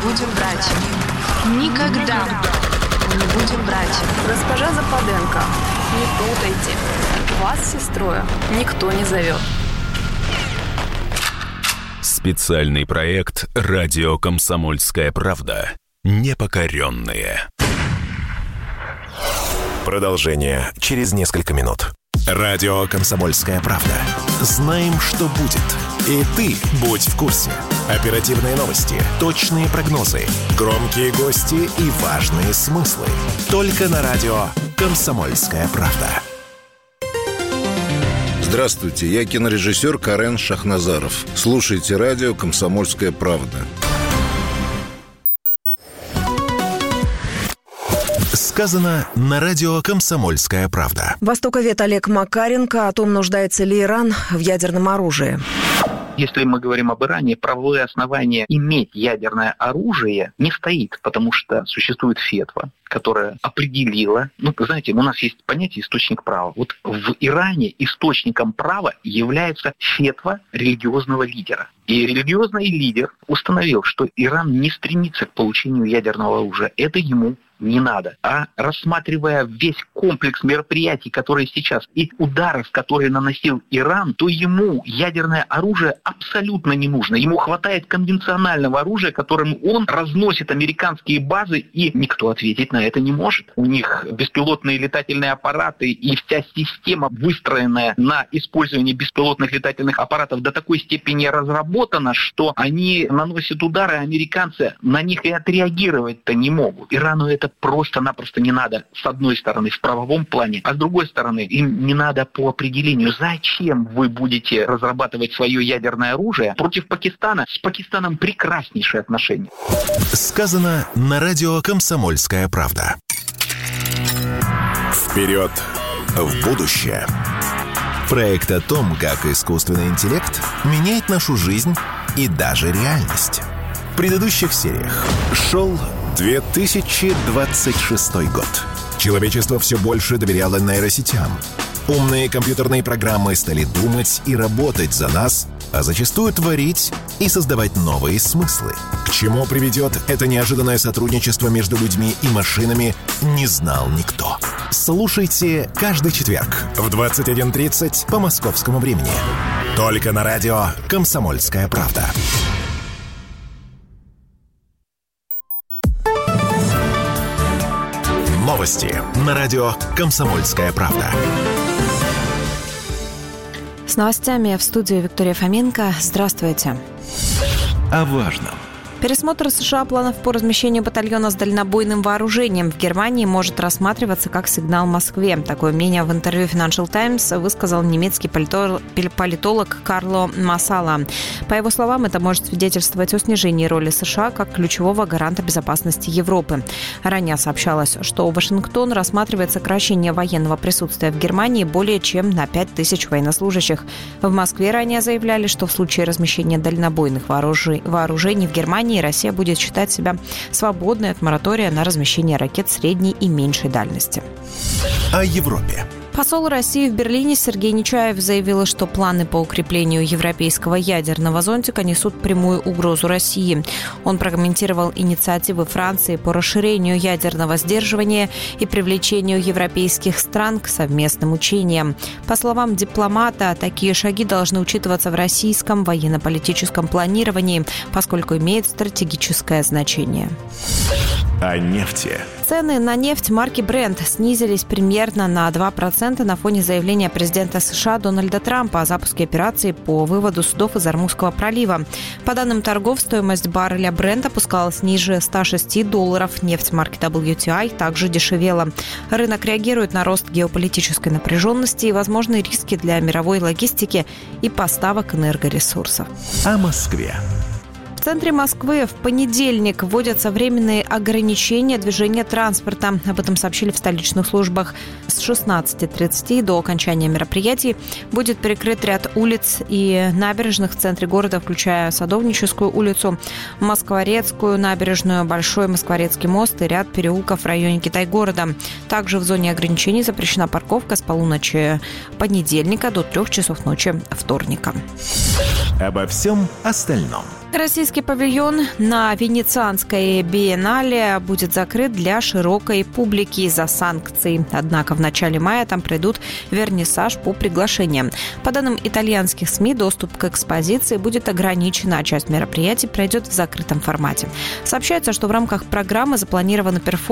будем братьями. Никогда мы не будем братьями. Госпожа Западенко, не путайте. Вас с сестрою никто не зовет. Специальный проект «Радио Комсомольская правда». Непокоренные. Продолжение через несколько минут. Радио «Комсомольская правда». Знаем, что будет. И ты будь в курсе. Оперативные новости, точные прогнозы, громкие гости и важные смыслы. Только на радио «Комсомольская правда». Здравствуйте, я кинорежиссер Карен Шахназаров. Слушайте радио «Комсомольская правда». Сказано на радио «Комсомольская правда». Востоковед Олег Макаренко о том, нуждается ли Иран в ядерном оружии. Если мы говорим об Иране, правовое основание иметь ядерное оружие не стоит, потому что существует фетва, которая определила, знаете, у нас есть понятие источник права. Вот в Иране источником права является фетва религиозного лидера. И религиозный лидер установил, что Иран не стремится к получению ядерного оружия. Это ему не надо. А рассматривая весь комплекс мероприятий, которые сейчас, и ударов, которые наносил Иран, то ему ядерное оружие абсолютно не нужно. Ему хватает конвенционального оружия, которым он разносит американские базы, и никто ответить на это не может. У них беспилотные летательные аппараты и вся система, выстроенная на использовании беспилотных летательных аппаратов, до такой степени разработана, что они наносят удары, а американцы на них и отреагировать-то не могут. Ирану это просто-напросто не надо, с одной стороны, в правовом плане, а с другой стороны, им не надо по определению. Зачем вы будете разрабатывать свое ядерное оружие против Пакистана? С Пакистаном прекраснейшие отношения. Сказано на радио «Комсомольская правда». Вперед в будущее. Проект о том, как искусственный интеллект меняет нашу жизнь и даже реальность. В предыдущих сериях шел 2026 год. Человечество все больше доверяло нейросетям. Умные компьютерные программы стали думать и работать за нас, а зачастую творить и создавать новые смыслы. К чему приведет это неожиданное сотрудничество между людьми и машинами, не знал никто. Слушайте каждый четверг в 21:30 по московскому времени. Только на радио «Комсомольская правда». Новости на радио «Комсомольская правда». С новостями в студии Виктория Фоменко. Здравствуйте. О важном. Пересмотр США планов по размещению батальона с дальнобойным вооружением в Германии может рассматриваться как сигнал Москве. Такое мнение в интервью Financial Times высказал немецкий политолог Карло Массала. По его словам, это может свидетельствовать о снижении роли США как ключевого гаранта безопасности Европы. Ранее сообщалось, что Вашингтон рассматривает сокращение военного присутствия в Германии более чем на 5000 военнослужащих. В Москве ранее заявляли, что в случае размещения дальнобойных вооружений в Германии Россия будет считать себя свободной от моратория на размещение ракет средней и меньшей дальности. О Европе. Посол России в Берлине Сергей Нечаев заявил, что планы по укреплению европейского ядерного зонтика несут прямую угрозу России. Он прокомментировал инициативы Франции по расширению ядерного сдерживания и привлечению европейских стран к совместным учениям. По словам дипломата, такие шаги должны учитываться в российском военно-политическом планировании, поскольку имеют стратегическое значение. О нефти. Цены на нефть марки Brent снизились примерно на 2% на фоне заявления президента США Дональда Трампа о запуске операции по выводу судов из Ормузского пролива. По данным торгов, стоимость барреля Brent опускалась ниже $106. Нефть марки WTI также дешевела. Рынок реагирует на рост геополитической напряженности и возможные риски для мировой логистики и поставок энергоресурсов. О Москве. В центре Москвы в понедельник вводятся временные ограничения движения транспорта. Об этом сообщили в столичных службах. С 16:30 до окончания мероприятий будет перекрыт ряд улиц и набережных в центре города, включая Садовническую улицу, Москворецкую набережную, Большой Москворецкий мост и ряд переулков в районе Китай-города. Также в зоне ограничений запрещена парковка с полуночи понедельника до 3 часов ночи вторника. Обо всем остальном. Российский павильон на Венецианской биеннале будет закрыт для широкой публики из-за санкций. Однако в начале мая там пройдут вернисаж по приглашениям. По данным итальянских СМИ, доступ к экспозиции будет ограничен, а часть мероприятий пройдет в закрытом формате. Сообщается, что в рамках программы запланированы перформансы